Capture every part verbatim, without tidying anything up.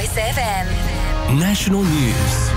Voice F M. National News.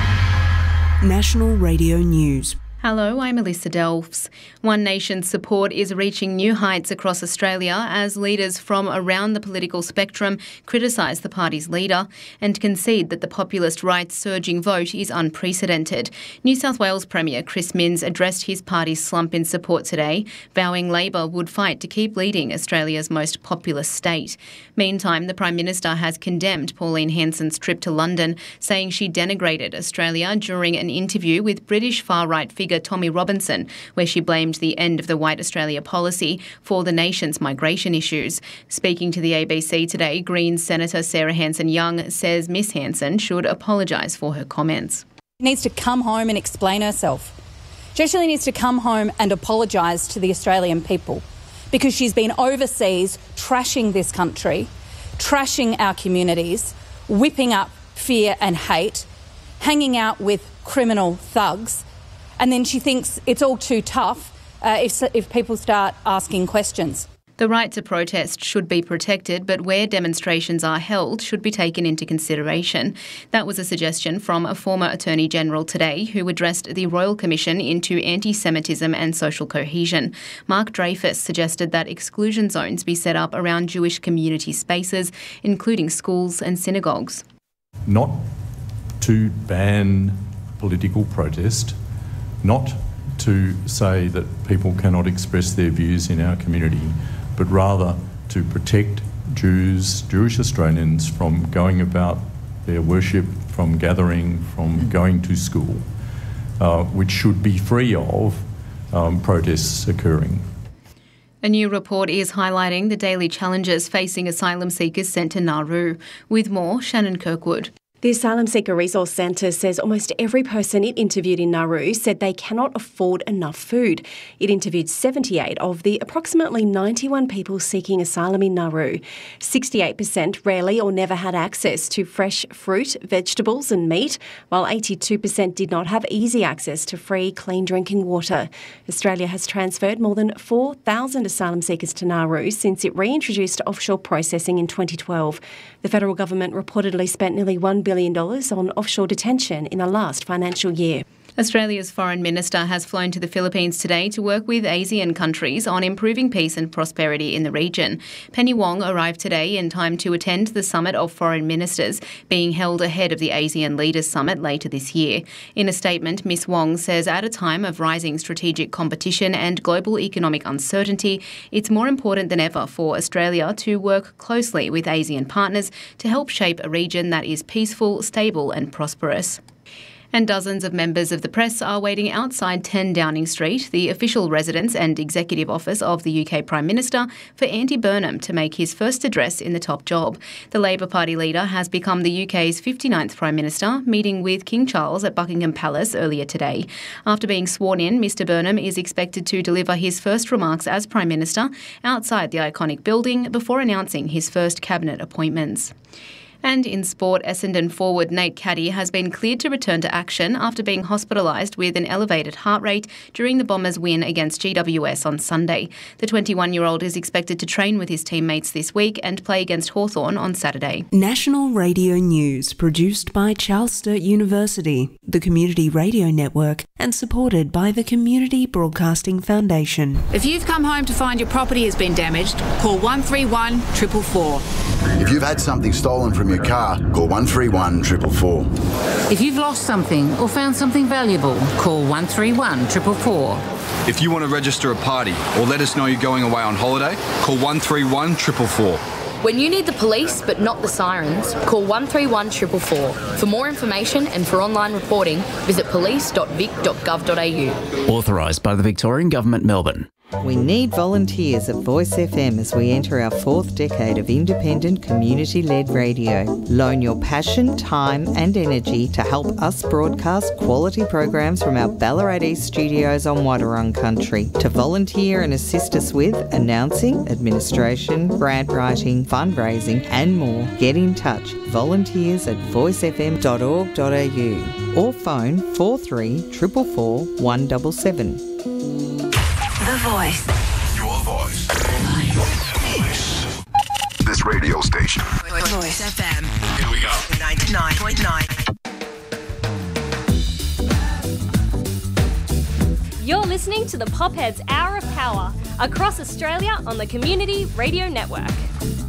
National Radio News. Hello, I'm Alyssa Delves. One Nation's support is reaching new heights across Australia as leaders from around the political spectrum criticise the party's leader and concede that the populist right's surging vote is unprecedented. New South Wales Premier Chris Minns addressed his party's slump in support today, vowing Labor would fight to keep leading Australia's most populous state. Meantime, the Prime Minister has condemned Pauline Hanson's trip to London, saying she denigrated Australia during an interview with British far-right figure Tommy Robinson, where she blamed the end of the White Australia policy for the nation's migration issues. Speaking to the A B C today, Greens Senator Sarah Hanson-Young says Miss Hanson should apologise for her comments. She needs to come home and explain herself. She actually needs to come home and apologise to the Australian people because she's been overseas trashing this country, trashing our communities, whipping up fear and hate, hanging out with criminal thugs. And then she thinks it's all too tough uh, if, if people start asking questions. The right to protest should be protected, but where demonstrations are held should be taken into consideration. That was a suggestion from a former Attorney General today who addressed the Royal Commission into anti-Semitism and social cohesion. Mark Dreyfus suggested that exclusion zones be set up around Jewish community spaces, including schools and synagogues. Not to ban political protest, not to say that people cannot express their views in our community, but rather to protect Jews, Jewish Australians from going about their worship, from gathering, from going to school, uh, which should be free of um, protests occurring. A new report is highlighting the daily challenges facing asylum seekers sent to Nauru. With more, Shannon Kirkwood. The Asylum Seeker Resource Centre says almost every person it interviewed in Nauru said they cannot afford enough food. It interviewed seventy-eight of the approximately ninety-one people seeking asylum in Nauru. sixty-eight percent rarely or never had access to fresh fruit, vegetables and meat, while eighty-two percent did not have easy access to free, clean drinking water. Australia has transferred more than four thousand asylum seekers to Nauru since it reintroduced offshore processing in twenty twelve. The federal government reportedly spent nearly one billion dollars on offshore detention in the last financial year. Australia's Foreign Minister has flown to the Philippines today to work with ASEAN countries on improving peace and prosperity in the region. Penny Wong arrived today in time to attend the Summit of Foreign Ministers being held ahead of the ASEAN Leaders Summit later this year. In a statement, Miss Wong says at a time of rising strategic competition and global economic uncertainty, it's more important than ever for Australia to work closely with ASEAN partners to help shape a region that is peaceful, stable and prosperous. And dozens of members of the press are waiting outside ten Downing Street, the official residence and executive office of the U K Prime Minister, for Andy Burnham to make his first address in the top job. The Labor Party leader has become the U K's fifty-ninth Prime Minister, meeting with King Charles at Buckingham Palace earlier today. After being sworn in, Mr Burnham is expected to deliver his first remarks as Prime Minister outside the iconic building before announcing his first cabinet appointments. And in sport, Essendon forward Nate Caddy has been cleared to return to action after being hospitalised with an elevated heart rate during the Bombers' win against G W S on Sunday. The twenty-one-year-old is expected to train with his teammates this week and play against Hawthorn on Saturday. National Radio News, produced by Charles Sturt University, the Community Radio Network, and supported by the Community Broadcasting Foundation. If you've come home to find your property has been damaged, call one three one, four four four. If you've had something stolen from your car, call one three one, four four four. If you've lost something or found something valuable, call one three one, four four four. If you want to register a party or let us know you're going away on holiday, call one three one, four four four. When you need the police but not the sirens, call one three one, four four four. For more information and for online reporting, visit police dot vic dot gov dot a u. Authorised by the Victorian Government, Melbourne. We need volunteers at Voice F M as we enter our fourth decade of independent, community-led radio. Loan your passion, time and energy to help us broadcast quality programs from our Ballarat East studios on Wadawurrung country. To volunteer and assist us with announcing, administration, grant writing, fundraising and more, get in touch. Volunteers at voice f m dot org dot a u or phone four three four four four, one seven seven. The Voice. Your voice. Your voice. This radio station. Voice F M. Here we go. Radio. ninety-nine point nine. You're listening to the Popheads Hour of Power across Australia on the Community Radio Network.